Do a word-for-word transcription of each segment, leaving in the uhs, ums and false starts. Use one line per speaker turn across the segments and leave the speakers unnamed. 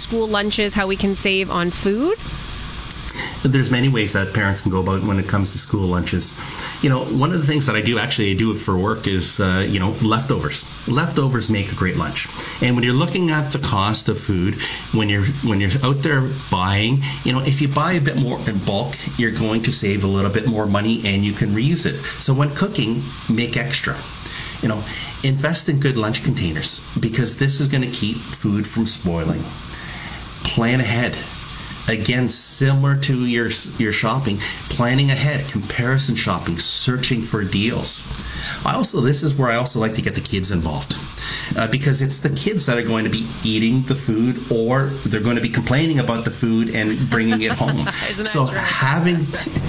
school lunches, how we can save on food?
There's many ways that parents can go about when it comes to school lunches. You know, one of the things that I do actually I do it for work is, uh, you know, leftovers. Leftovers make a great lunch. And when you're looking at the cost of food, when you're when you're out there buying, you know, if you buy a bit more in bulk, you're going to save a little bit more money and you can reuse it. So when cooking, make extra. You know, invest in good lunch containers because this is going to keep food from spoiling. Plan ahead. Again, similar to your your shopping, planning ahead, comparison shopping, searching for deals. I also, this is where I also like to get the kids involved uh, because it's the kids that are going to be eating the food or they're going to be complaining about the food and bringing it home. So having,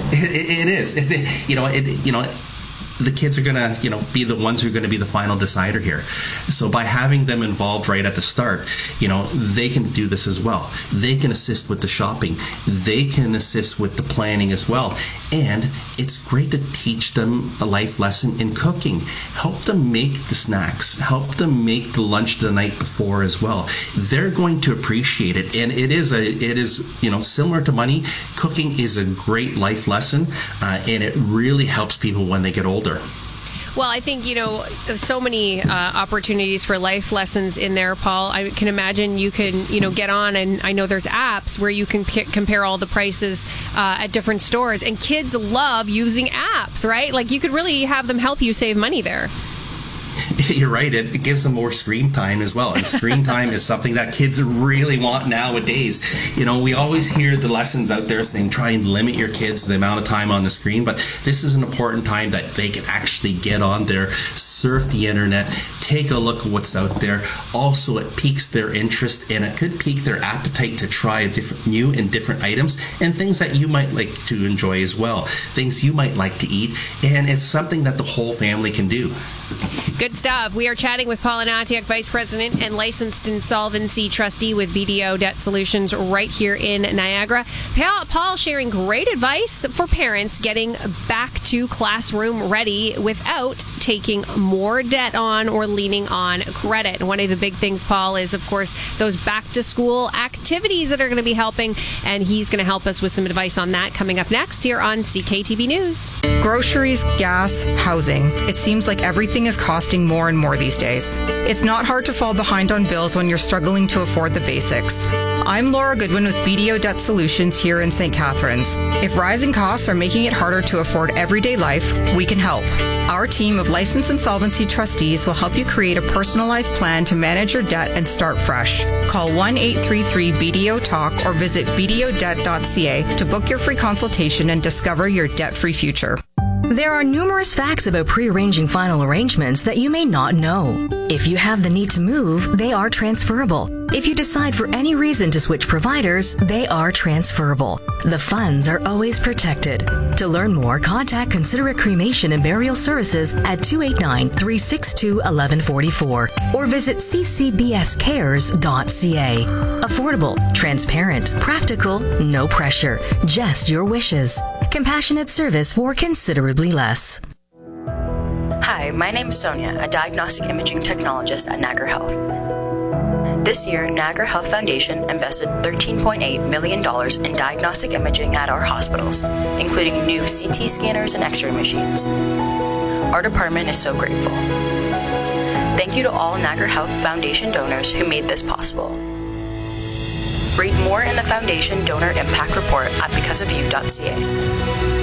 it, it is, it, you know, it, you know, the kids are going to, you know, be the ones who are going to be the final decider here. So by having them involved right at the start, you know, they can do this as well. They can assist with the shopping. They can assist with the planning as well. And it's great to teach them a life lesson in cooking. Help them make the snacks. Help them make the lunch the night before as well. They're going to appreciate it. And it is, a, it is, you know, similar to money. Cooking is a great life lesson, uh, and it really helps people when they get older.
Well, I think, you know, so many uh, opportunities for life lessons in there, Paul. I can imagine you can, you know, get on, and I know there's apps where you can p- compare all the prices uh, at different stores, and kids love using apps, right? Like, you could really have them help you save money there.
You're right. It gives them more screen time as well. And screen time is something that kids really want nowadays. You know, we always hear the lessons out there saying try and limit your kids to the amount of time on the screen. But this is an important time that they can actually get on there, surf the internet, take a look at what's out there. Also, it piques their interest and it could pique their appetite to try different new and different items and things that you might like to enjoy as well. Things you might like to eat. And it's something that the whole family can do.
Good stuff. We are chatting with Paul Ignatiuk, Vice President and Licensed Insolvency Trustee with B D O Debt Solutions right here in Niagara. Paul sharing great advice for parents getting back to classroom ready without taking more debt on or leaning on credit. And one of the big things, Paul, is, of course, those back-to-school activities that are going to be helping, and he's going to help us with some advice on that coming up next here on C K T V News.
Groceries, gas, housing. It seems like everything is costing more and more these days. It's not hard to fall behind on bills when you're struggling to afford the basics. I'm Laura Goodwin with B D O Debt Solutions here in Saint Catharines. If rising costs are making it harder to afford everyday life, we can help. Our team of licensed insolvency trustees will help you create a personalized plan to manage your debt and start fresh. Call one eight three three B D O talk or visit b d o debt dot c a to book your free consultation and discover your debt-free future.
There are numerous facts about pre-arranging final arrangements that you may not know. If you have the need to move, they are transferable. If you decide for any reason to switch providers, they are transferable. The funds are always protected. To learn more, contact Considerate Cremation and Burial Services at two eight nine, three six two, one one four four or visit c c b s cares dot c a. Affordable, transparent, practical, no pressure, just your wishes. Compassionate service for considerably less.
Hi, my name is Sonia, a diagnostic imaging technologist at Niagara Health. This year, Niagara Health Foundation invested thirteen point eight million dollars in diagnostic imaging at our hospitals, including new C T scanners and X-ray machines. Our department is so grateful. Thank you to all Niagara Health Foundation donors who made this possible. Read more in the Foundation Donor Impact Report at because of you dot c a.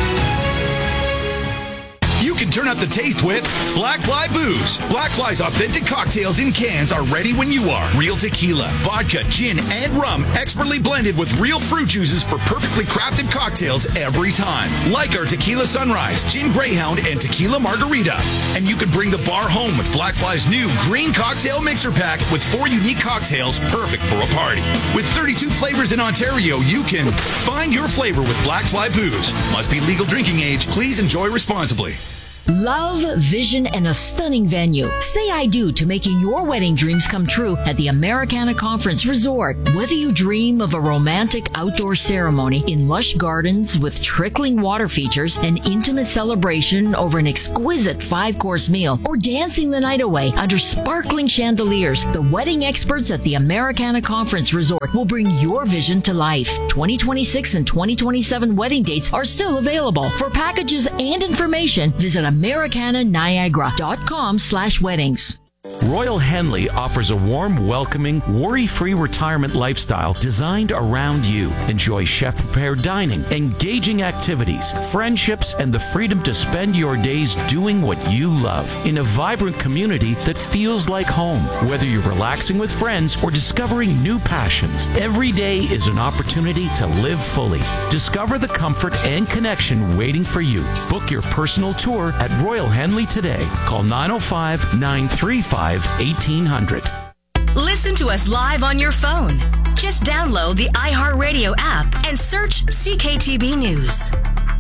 You can turn up the taste with Black Fly Booze. Black Fly's authentic cocktails in cans are ready when you are. Real tequila, vodka, gin, and rum, expertly blended with real fruit juices for perfectly crafted cocktails every time. Like our Tequila Sunrise, Gin Greyhound, and Tequila Margarita. And you can bring the bar home with Black Fly's new Green Cocktail Mixer Pack with four unique cocktails perfect for a party. With thirty-two flavors in Ontario, you can find your flavor with Black Fly Booze. Must be legal drinking age. Please enjoy responsibly.
Love, vision, and a stunning venue. Say I do to making your wedding dreams come true at the Americana Conference Resort. Whether you dream of a romantic outdoor ceremony in lush gardens with trickling water features, an intimate celebration over an exquisite five-course meal, or dancing the night away under sparkling chandeliers, the wedding experts at the Americana Conference Resort will bring your vision to life. twenty twenty-six and twenty twenty-seven wedding dates are still available. For packages and information, visit americana niagara dot com slash weddings.
Royal Henley offers a warm, welcoming, worry-free retirement lifestyle designed around you. Enjoy chef-prepared dining, engaging activities, friendships, and the freedom to spend your days doing what you love in a vibrant community that feels like home. Whether you're relaxing with friends or discovering new passions, every day is an opportunity to live fully. Discover the comfort and connection waiting for you. Book your personal tour at Royal Henley today. Call nine oh five, nine three five, eighteen hundred.
Listen to us live on your phone. Just download the iHeartRadio app and search C K T B News.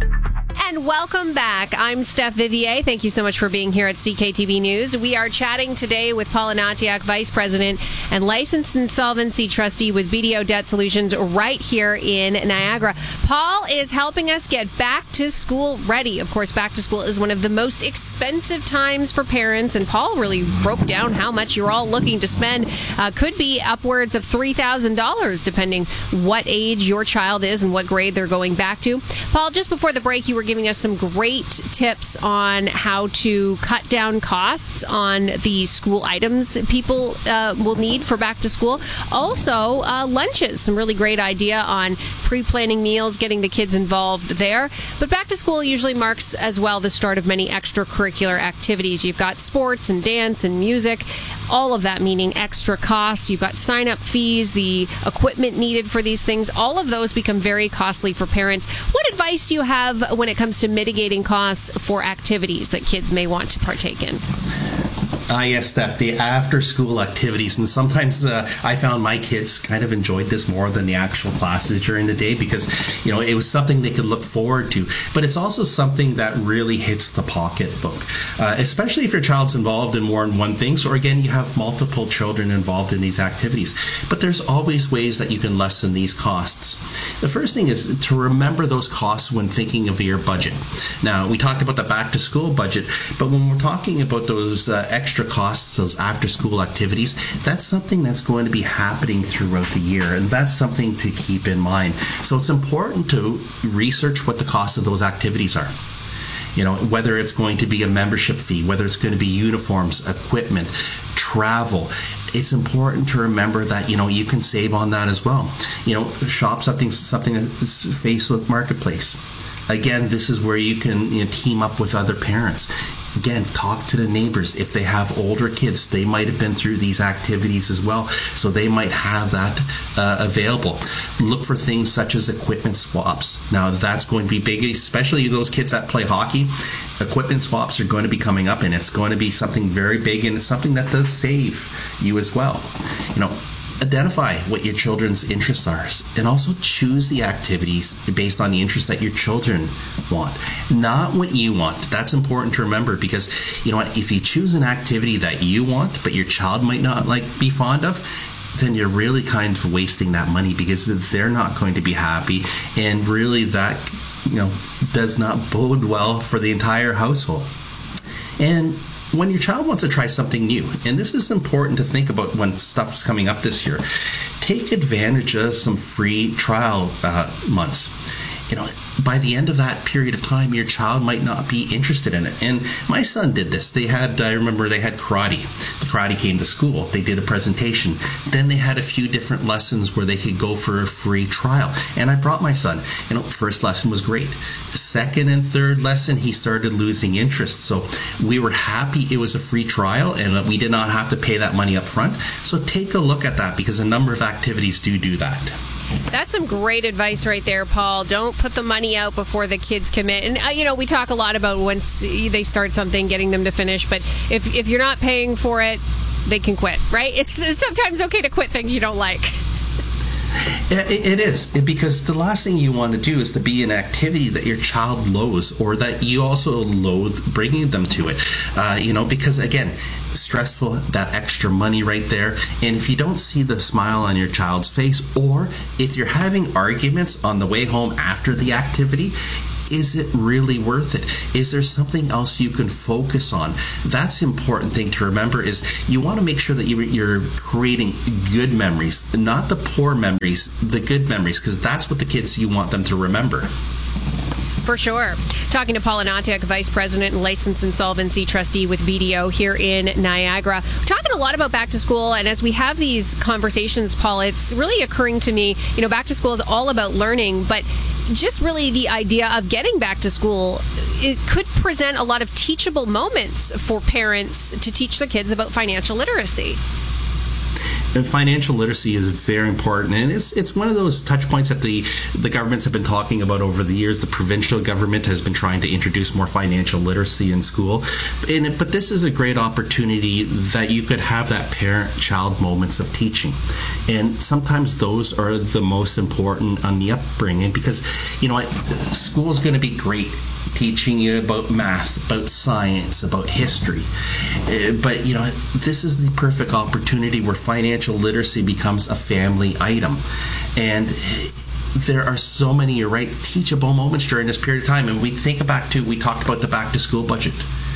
And welcome back. I'm Steph Vivier. Thank you so much for being here at C K T V News. We are chatting today with Paula Natiak, Vice President and Licensed Insolvency Trustee with B D O Debt Solutions right here in Niagara. Paul is helping us get back to school ready. Of course, back to school is one of the most expensive times for parents, and Paul really broke down how much you're all looking to spend. Uh, could be upwards of three thousand dollars, depending what age your child is and what grade they're going back to. Paul, just before the break, you were giving us some great tips on how to cut down costs on the school items people uh, will need for back to school. Also, uh, lunches, some really great idea on pre-planning meals, getting the kids involved there. But back to school usually marks as well the start of many extracurricular activities. You've got sports and dance and music, all of that meaning extra costs. You've got sign-up fees, the equipment needed for these things. All of those become very costly for parents. What advice do you have when it comes to mitigating costs for activities that kids may want to partake in?
Ah, uh, yes, Steph, the after-school activities. And sometimes uh, I found my kids kind of enjoyed this more than the actual classes during the day because, you know, it was something they could look forward to. But it's also something that really hits the pocketbook, uh, especially if your child's involved in more than one thing. So, again, you have multiple children involved in these activities. But there's always ways that you can lessen these costs. The first thing is to remember those costs when thinking of your budget. Now, we talked about the back-to-school budget, but when we're talking about those uh, extra costs, those after-school activities, that's something that's going to be happening throughout the year, and that's something to keep in mind. So it's important to research what the cost of those activities are. You know, whether it's going to be a membership fee, whether it's going to be uniforms, equipment, travel. It's important to remember that, you know, you can save on that as well. You know, shop something, something at Facebook Marketplace. Again, this is where you can, you know, team up with other parents. Again, talk to the neighbors. If they have older kids, they might have been through these activities as well, so they might have that uh, available. Look for things such as equipment swaps. Now, that's going to be big, especially those kids that play hockey. Equipment swaps are going to be coming up, and it's going to be something very big, and it's something that does save you as well. You know, identify what your children's interests are, and also choose the activities based on the interests that your children want, not what you want. That's important to remember, because you know what, if you choose an activity that you want but your child might not like be fond of, then you're really kind of wasting that money, because they're not going to be happy, and really that, you know, does not bode well for the entire household. And when your child wants to try something new, and this is important to think about when stuff's coming up this year, take advantage of some free trial uh, months. You know, by the end of that period of time, your child might not be interested in it. And my son did this. They had, I remember they had karate. The karate came to school. They did a presentation. Then they had a few different lessons where they could go for a free trial. And I brought my son. You know, first lesson was great. Second and third lesson, he started losing interest. So we were happy it was a free trial and that we did not have to pay that money up front. So take a look at that, because a number of activities do do that.
That's some great advice right there, Paul. Don't put the money out before the kids commit. And, uh, you know, we talk a lot about once they start something, getting them to finish. But if, if you're not paying for it, they can quit, right? It's, it's sometimes okay to quit things you don't like.
It, it is, because the last thing you want to do is to be an activity that your child loathes, or that you also loathe bringing them to it. Uh, you know, because again, stressful, that extra money right there. And if you don't see the smile on your child's face, or if you're having arguments on the way home after the activity, is it really worth it? Is there something else you can focus on? That's the important thing to remember, is you want to make sure that you're creating good memories, not the poor memories, the good memories, because that's what the kids, you want them to remember.
For sure. Talking to Paula Natiak, Vice President and Licensed Insolvency Trustee with B D O here in Niagara. We're talking a lot about back to school, and as we have these conversations, Paul, it's really occurring to me, you know, back to school is all about learning, but just really the idea of getting back to school, it could present a lot of teachable moments for parents to teach their kids about financial literacy.
And financial literacy is very important, and it's it's one of those touch points that the the governments have been talking about over the years. The provincial government has been trying to introduce more financial literacy in school, and it, but this is a great opportunity that you could have that parent-child moments of teaching, and sometimes those are the most important on the upbringing, because you know school is going to be great, teaching you about math, about science, about history. Uh, but, you know, this is the perfect opportunity where financial literacy becomes a family item. And there are so many, you're right, teachable moments during this period of time. And we think back to, we talked about the back to school budget,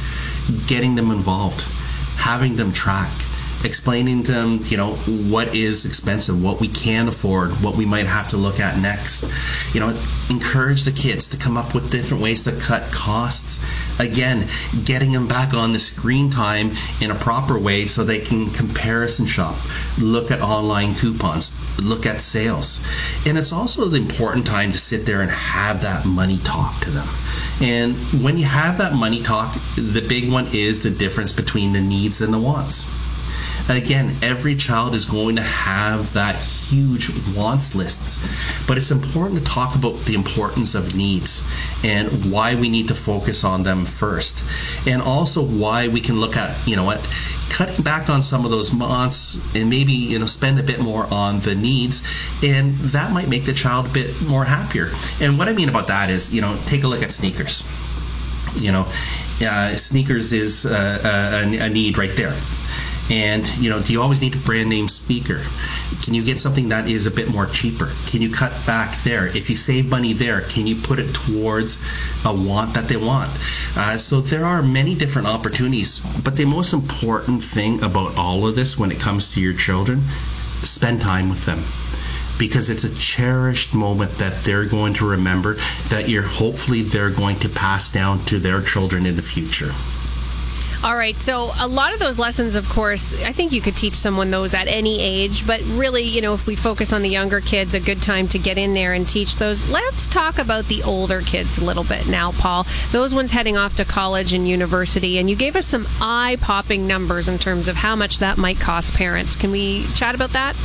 getting them involved, having them track, explaining to them, you know, what is expensive, what we can afford, what we might have to look at next. You know, encourage the kids to come up with different ways to cut costs. Again, getting them back on the screen time in a proper way so they can comparison shop, look at online coupons, look at sales. And it's also the important time to sit there and have that money talk to them. And when you have that money talk, the big one is the difference between the needs and the wants. Again, every child is going to have that huge wants list, but it's important to talk about the importance of needs and why we need to focus on them first, and also why we can look at, you know what, cutting back on some of those wants and maybe, you know, spend a bit more on the needs, and that might make the child a bit more happier. And what I mean about that is, you know, take a look at sneakers. You know, uh, sneakers is uh, a, a need right there. And, you know, do you always need a brand name speaker? Can you get something that is a bit more cheaper? Can you cut back there? If you save money there, can you put it towards a want that they want? Uh, so there are many different opportunities. But the most important thing about all of this when it comes to your children, spend time with them. Because it's a cherished moment that they're going to remember, that you're hopefully they're going to pass down to their children in the future.
All right, so a lot of those lessons, of course, I think you could teach someone those at any age, but really, you know, if we focus on the younger kids, a good time to get in there and teach those. Let's talk about the older kids a little bit now, Paul. Those ones heading off to college and university, and you gave us some eye-popping numbers in terms of how much that might cost parents. Can we chat about that?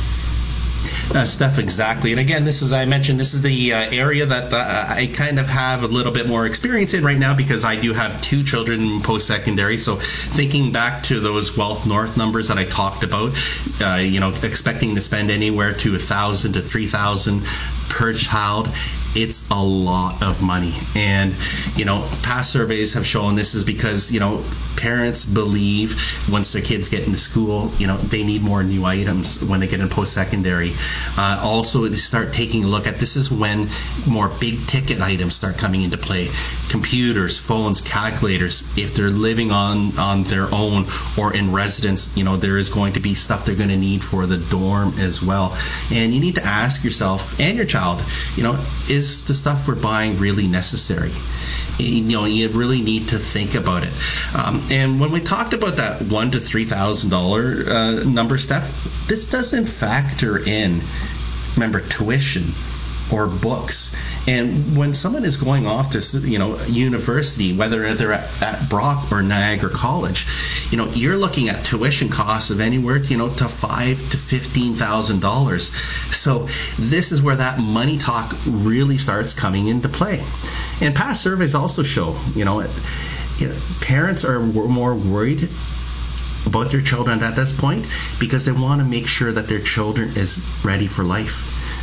Uh, Steph, exactly. And again, this is, I mentioned, this is the uh, area that uh, I kind of have a little bit more experience in right now, because I do have two children in post-secondary. So thinking back to those Wealth North numbers that I talked about, uh, you know, expecting to spend anywhere to one thousand to three thousand per child, it's a lot of money. And, you know, past surveys have shown this is because, you know, parents believe once their kids get into school, you know, they need more new items when they get in post-secondary. Uh, also, they start taking a look at, this is when more big ticket items start coming into play. Computers, phones, calculators. If they're living on, on their own or in residence, you know, there is going to be stuff they're going to need for the dorm as well. And you need to ask yourself and your child, you know, is the stuff we're buying really necessary? You know, you really need to think about it. Um, and when we talked about that one to three thousand dollar uh, number, Steph, this doesn't factor in, remember, tuition or books. And when someone is going off to, you know, university, whether they're at, at Brock or Niagara College, you know, you're looking at tuition costs of anywhere, you know, to five to fifteen thousand dollars. So this is where that money talk really starts coming into play. And past surveys also show, you know, it, you know, parents are more worried about their children at this point because they want to make sure that their children is ready for life.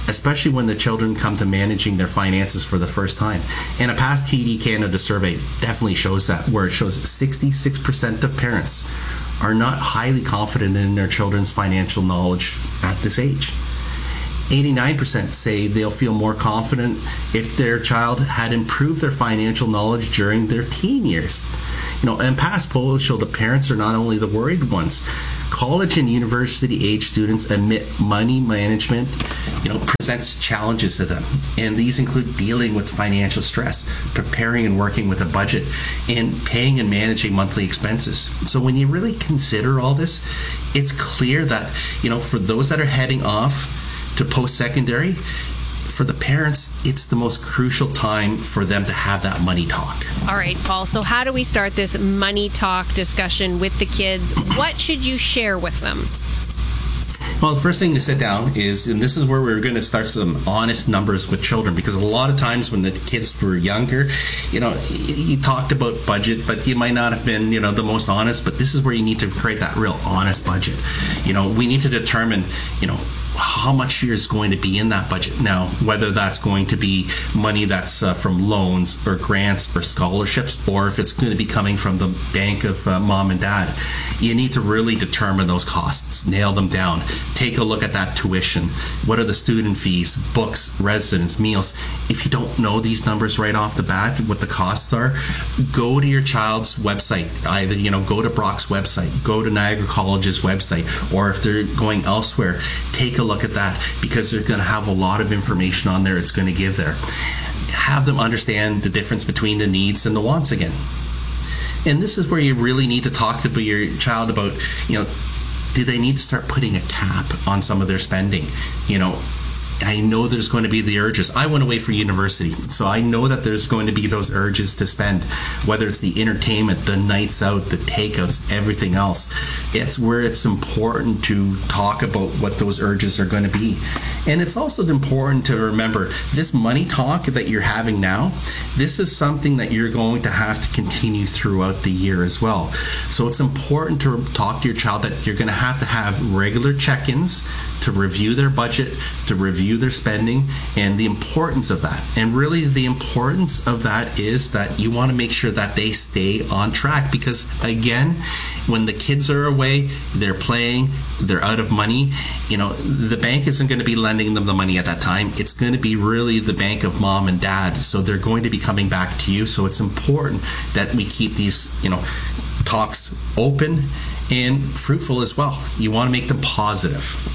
especially when the children come to managing their finances for the first time. And a past T D Canada survey definitely shows that, where it shows sixty-six percent of parents are not highly confident in their children's financial knowledge at this age. eighty-nine percent say they'll feel more confident if their child had improved their financial knowledge during their teen years. You know, and past polls show the parents are not only the worried ones. College and university age students admit money management, you know, presents challenges to them. And these include dealing with financial stress, preparing and working with a budget, and paying and managing monthly expenses. So when you really consider all this, it's clear that, you know, for those that are heading off to post-secondary, for the parents, it's the most crucial time for them to have that money talk.
All right, Paul. So how do we start this money talk discussion with the kids? What should you share with them?
Well, the first thing to sit down is, and this is where we're going to start some honest numbers with children, because a lot of times when the kids were younger, you know, you talked about budget, but you might not have been, you know, the most honest, but this is where you need to create that real honest budget. You know, we need to determine, you know, how much is going to be in that budget. Now, whether that's going to be money that's uh, from loans or grants or scholarships, or if it's going to be coming from the bank of uh, mom and dad, you need to really determine those costs, nail them down. Take a look at that tuition. What are the student fees, books, residence, meals? If you don't know these numbers right off the bat, what the costs are, go to your child's website. Either, you know, go to Brock's website, go to Niagara College's website, or if they're going elsewhere, take a look at that, because they're going to have a lot of information on there it's going to give there. Have them understand the difference between the needs and the wants again. And this is where you really need to talk to your child about, you know, do they need to start putting a cap on some of their spending? You know, I know there's going to be the urges. I went away for university, so I know that there's going to be those urges to spend, whether it's the entertainment, the nights out, the takeouts, everything else. It's where it's important to talk about what those urges are going to be. And it's also important to remember this money talk that you're having now, this is something that you're going to have to continue throughout the year as well. So it's important to talk to your child that you're going to have to have regular check-ins to review their budget, to review their spending, and the importance of that. And really the importance of that is that you want to make sure that they stay on track, because again, when the kids are away, they're playing, they're out of money, you know, the bank isn't going to be lending them the money at that time. It's going to be really the bank of mom and dad. So they're going to be coming back to you. So it's important that we keep these, you know, talks open and fruitful as well. You want to make them positive.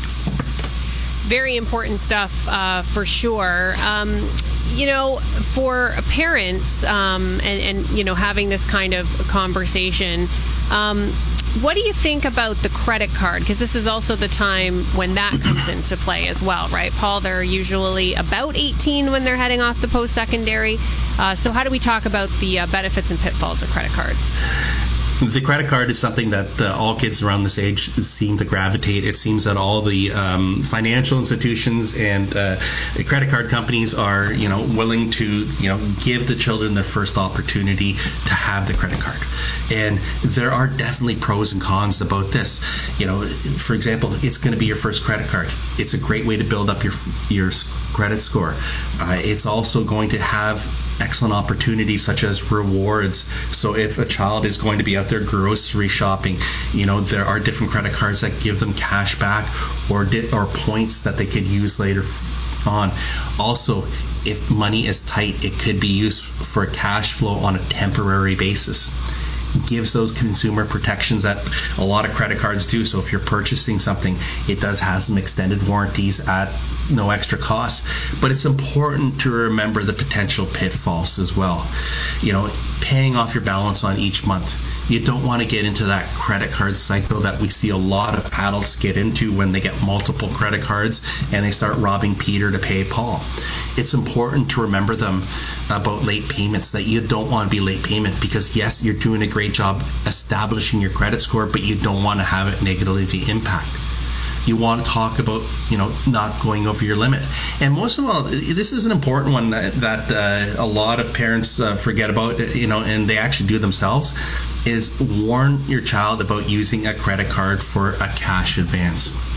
Very important stuff, uh, for sure. Um, you know, for parents, um, and, and, you know, having this kind of conversation, um, what do you think about the credit card? Because this is also the time when that comes into play as well, right, Paul? They're usually about eighteen when they're heading off to post-secondary. Uh, so how do we talk about the uh, benefits and pitfalls of credit cards?
The credit card is something that uh, all kids around this age seem to gravitate. It seems that all the um, financial institutions and uh, credit card companies are, you know, willing to, you know, give the children their first opportunity to have the credit card. And there are definitely pros and cons about this. You know, for example, it's going to be your first credit card. It's a great way to build up your your credit score. Uh, it's also going to have excellent opportunities such as rewards. So if a child is going to be out there grocery shopping, you know, there are different credit cards that give them cash back or di- or points that they could use later on. Also, if money is tight, it could be used for cash flow on a temporary basis. Gives those consumer protections that a lot of credit cards do. So if you're purchasing something, it does have some extended warranties at no extra cost. But it's important to remember the potential pitfalls as well. You know, paying off your balance on each month. You don't want to get into that credit card cycle that we see a lot of adults get into when they get multiple credit cards and they start robbing Peter to pay Paul. It's important to remember them about late payments, that you don't want to be late payment, because yes, you're doing a great job establishing your credit score, but you don't want to have it negatively impact. You want to talk about, you know, not going over your limit. And most of all, this is an important one that, that uh, a lot of parents uh, forget about, you know, and they actually do themselves, is warn your child about using a credit card for a cash advance.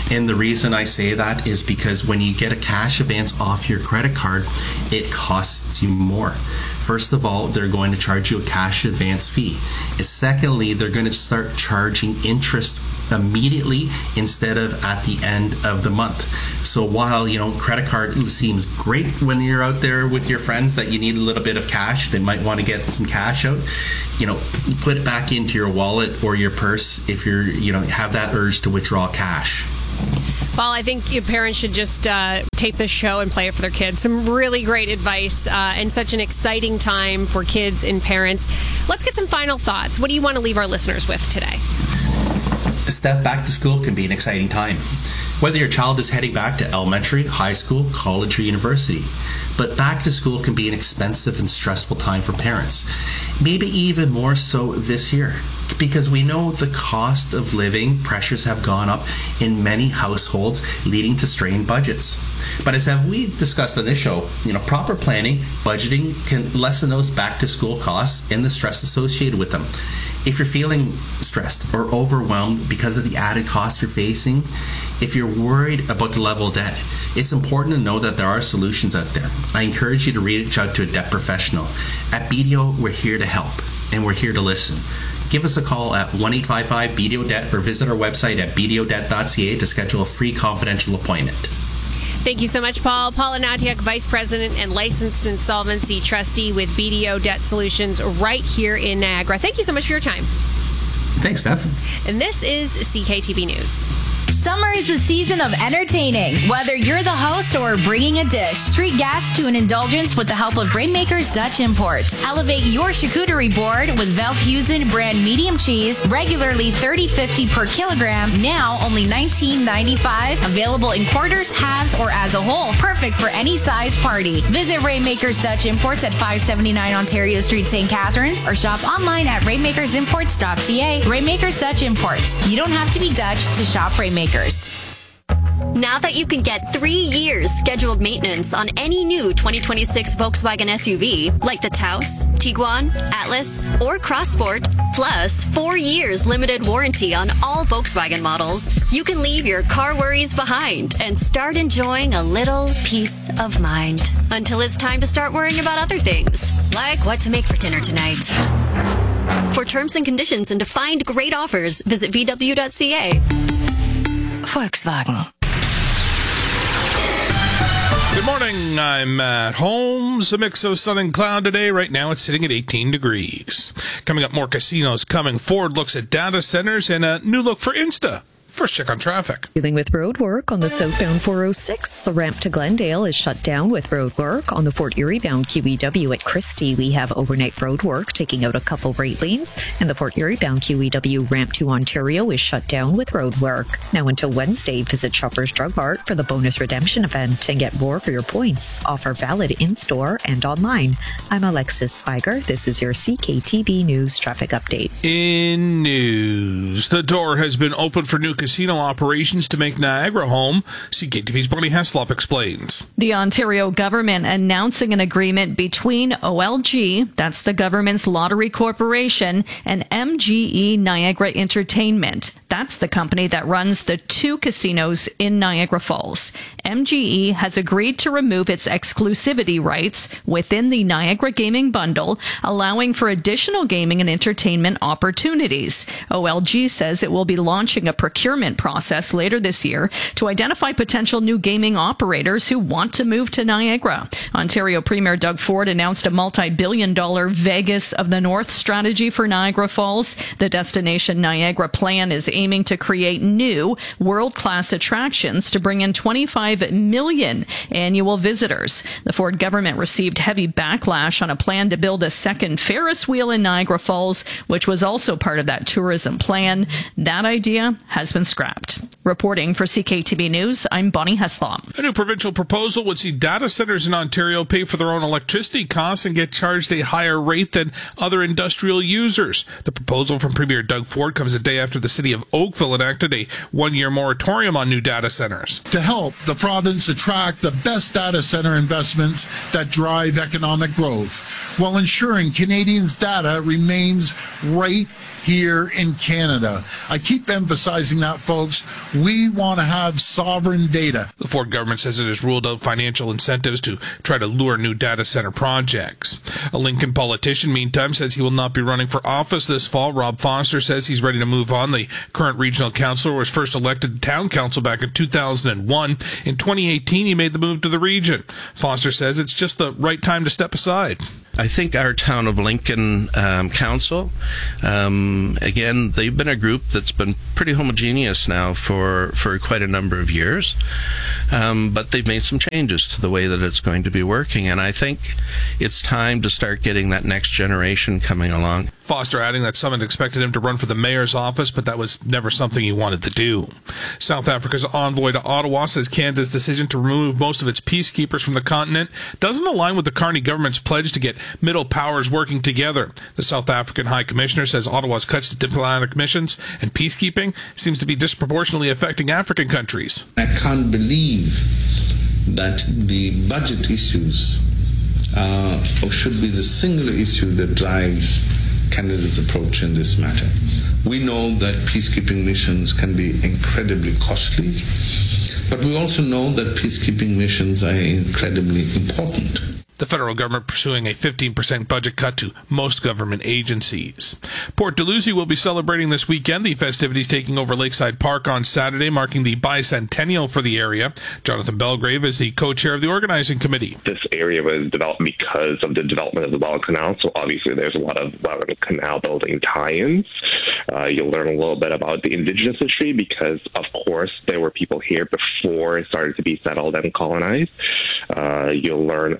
And the reason I say that is because when you get a cash advance off your credit card, it costs you more. First of all, they're going to charge you a cash advance fee. And secondly, they're going to start charging interest immediately instead of at the end of the month. So while, you know, credit card seems great when you're out there with your friends that you need a little bit of cash, they might want to get some cash out, you know, put it back into your wallet or your purse if you're, you know, have that urge to withdraw cash.
Well, I think your parents should just uh, tape this show and play it for their kids. Some really great advice uh, and such an exciting time for kids and parents. Let's get some final thoughts. What do you want to leave our listeners with today?
Steph, back to school can be an exciting time. Whether your child is heading back to elementary, high school, college, or university. But back to school can be an expensive and stressful time for parents. Maybe even more so this year, because we know the cost of living pressures have gone up in many households, leading to strained budgets. But as have we discussed on this show, you know, proper planning, budgeting can lessen those back to school costs and the stress associated with them. If you're feeling stressed or overwhelmed because of the added cost you're facing, if you're worried about the level of debt, it's important to know that there are solutions out there. I encourage you to reach out to a debt professional. At B D O, we're here to help and we're here to listen. Give us a call at one eight five five B D O debt or visit our website at b d o debt dot c a to schedule a free confidential appointment.
Thank you so much, Paul. Paul Anatiak, Vice President and Licensed Insolvency Trustee with B D O Debt Solutions right here in Niagara. Thank you so much for your time.
Thanks, Steph.
And this is C K T B News.
Summer is the season of entertaining. Whether you're the host or bringing a dish, treat guests to an indulgence with the help of Rainmakers Dutch Imports. Elevate your charcuterie board with Velthuizen brand medium cheese, regularly thirty fifty per kilogram, now only nineteen ninety-five. Available in quarters, halves, or as a whole. Perfect for any size party. Visit Rainmakers Dutch Imports at five seventy-nine Ontario Street, Saint Catharines, or shop online at rainmakers imports dot c a. Rainmakers Dutch Imports. You don't have to be Dutch to shop Rainmakers.
Now that you can get three years scheduled maintenance on any new twenty twenty-six Volkswagen S U V, like the Taos, Tiguan, Atlas, or Crossport, plus four years limited warranty on all Volkswagen models, you can leave your car worries behind and start enjoying a little peace of mind until it's time to start worrying about other things, like what to make for dinner tonight. For terms and conditions and to find great offers, visit v w dot c a. Volkswagen.
Good morning. I'm at Holmes. A mix of sun and cloud today. Right now it's sitting at eighteen degrees. Coming up, more casinos coming. Ford looks at data centers and a new look for Insta. First check on traffic.
Dealing with road work on the southbound four oh six. The ramp to Glendale is shut down with road work. On the Fort Erie bound Q E W at Christie, we have overnight road work taking out a couple right lanes. And the Fort Erie bound Q E W ramp to Ontario is shut down with road work. Now until Wednesday, visit Shoppers Drug Mart for the bonus redemption event and get more for your points. Offer valid in-store and online. I'm Alexis Spiger. This is your C K T B News traffic update.
In news, the door has been opened for new casino operations to make Niagara home. C K T V's Bonnie Heslop explains.
The Ontario government announcing an agreement between O L G, that's the government's lottery corporation, and M G E Niagara Entertainment. That's the company that runs the two casinos in Niagara Falls. M G E has agreed to remove its exclusivity rights within the Niagara Gaming Bundle, allowing for additional gaming and entertainment opportunities. O L G says it will be launching a procurement process later this year to identify potential new gaming operators who want to move to Niagara. Ontario Premier Doug Ford announced a multi-billion dollar Vegas of the North strategy for Niagara Falls. The Destination Niagara plan is aiming to create new world-class attractions to bring in twenty-five million annual visitors. The Ford government received heavy backlash on a plan to build a second Ferris wheel in Niagara Falls, which was also part of that tourism plan. That idea has been scrapped. Reporting for C K T B News, I'm Bonnie Heslop.
A new provincial proposal would see data centers in Ontario pay for their own electricity costs and get charged a higher rate than other industrial users. The proposal from Premier Doug Ford comes a day after the city of Oakville enacted a one-year moratorium on new data centers.
To help the province attract the best data center investments that drive economic growth, while ensuring Canadians' data remains right here in Canada. I keep emphasizing that, folks. We want to have sovereign data.
The Ford government says it has ruled out financial incentives to try to lure new data center projects. A Lincoln politician, meantime, says he will not be running for office this fall. Rob Foster says he's ready to move on. The current regional councillor was first elected to town council back in two thousand one. In twenty eighteen, he made the move to the region. Foster says it's just the right time to step aside.
I think our town of Lincoln um, Council, um, again, they've been a group that's been pretty homogeneous now for, for quite a number of years, um, but they've made some changes to the way that it's going to be working, and I think it's time to start getting that next generation coming along.
Foster adding that some had expected him to run for the mayor's office, but that was never something he wanted to do. South Africa's envoy to Ottawa says Canada's decision to remove most of its peacekeepers from the continent doesn't align with the Carney government's pledge to get middle powers working together. The South African High Commissioner says Ottawa's cuts to diplomatic missions and peacekeeping seems to be disproportionately affecting African countries.
I can't believe that the budget issues uh, or should be the single issue that drives Canada's approach in this matter. We know that peacekeeping missions can be incredibly costly, but we also know that peacekeeping missions are incredibly important.
The federal government pursuing a fifteen percent budget cut to most government agencies. Port Dalhousie will be celebrating this weekend. The festivities taking over Lakeside Park on Saturday, marking the bicentennial for the area. Jonathan Belgrave is the co-chair of the organizing committee.
This area was developed because of the development of the Welland Canal, so obviously there's a lot of Welland Canal building tie-ins. Uh, you'll learn a little bit about the indigenous history because, of course, there were people here before it started to be settled and colonized. Uh, you'll learn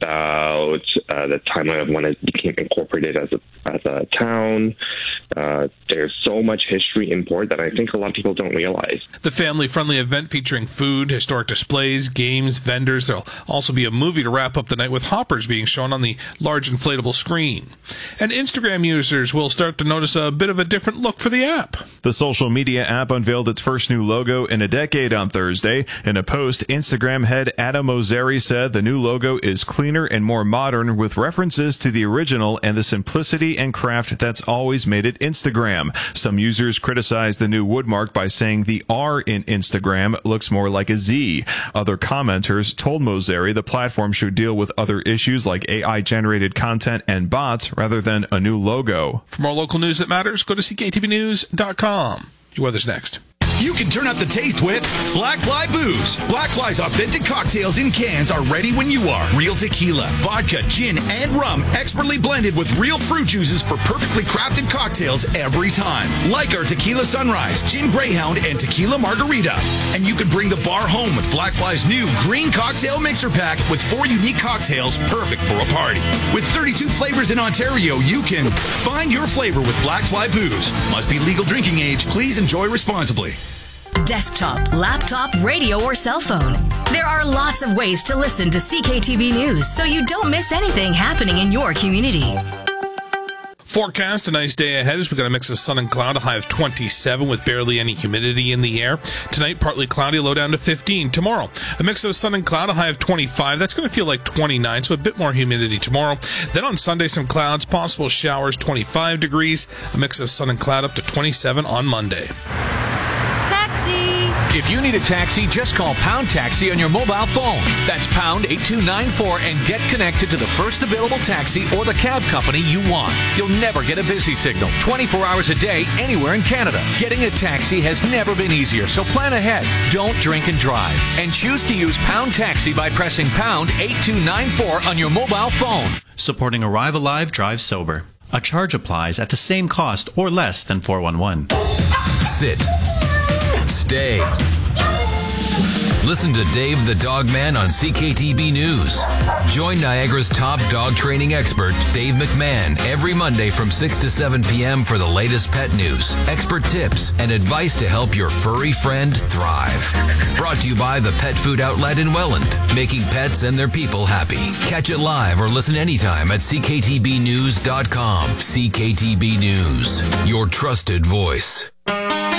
about uh, the timeline of when it became incorporated as a as a town. Uh, there's so much history in Port that I think a lot of people don't realize.
The family-friendly event featuring food, historic displays, games, vendors. There'll also be a movie to wrap up the night with hoppers being shown on the large inflatable screen. And Instagram users will start to notice a bit of a different look for the app.
The social media app unveiled its first new logo in a decade on Thursday. In a post, Instagram head Adam Mosseri said the new logo is cleaner and more modern with references to the original and the simplicity and craft that's always made it Instagram. Some users criticized the new woodmark by saying the R in Instagram looks more like a Z. Other commenters told Mosseri the platform should deal with other issues like A I-generated content and bots rather than a new logo.
For more local news that matters, go to C K T B news dot com. Your weather's next.
You can turn up the taste with Black Fly Booze. Black Fly's authentic cocktails in cans are ready when you are. Real tequila, vodka, gin, and rum, expertly blended with real fruit juices for perfectly crafted cocktails every time. Like our Tequila Sunrise, Gin Greyhound, and Tequila Margarita. And you can bring the bar home with Black Fly's new Green Cocktail Mixer Pack with four unique cocktails perfect for a party. With thirty-two flavors in Ontario, you can find your flavor with Black Fly Booze. Must be legal drinking age. Please enjoy responsibly.
Desktop, laptop, radio, or cell phone. There are lots of ways to listen to C K T B News so you don't miss anything happening in your community.
Forecast, a nice day ahead as we got a mix of sun and cloud, a high of twenty-seven with barely any humidity in the air. Tonight, partly cloudy, low down to fifteen. Tomorrow, a mix of sun and cloud, a high of twenty-five. That's going to feel like twenty-nine, so a bit more humidity tomorrow. Then on Sunday, some clouds, possible showers, twenty-five degrees. A mix of sun and cloud up to twenty-seven on Monday.
If you need a taxi, just call Pound Taxi on your mobile phone. That's pound eight two nine four and get connected to the first available taxi or the cab company you want. You'll never get a busy signal twenty-four hours a day anywhere in Canada. Getting a taxi has never been easier, so plan ahead. Don't drink and drive. And choose to use Pound Taxi by pressing pound eight two nine four on your mobile phone.
Supporting Arrive Alive, Drive Sober. A charge applies at the same cost or less than four one one.
Sit. Stay. Listen to Dave the Dog Man on C K T B News. Join Niagara's top dog training expert, Dave McMahon, every Monday from six to seven p.m. for the latest pet news, expert tips, and advice to help your furry friend thrive. Brought to you by the Pet Food Outlet in Welland, making pets and their people happy. Catch it live or listen anytime at C K T B news dot com. C K T B News, your trusted voice.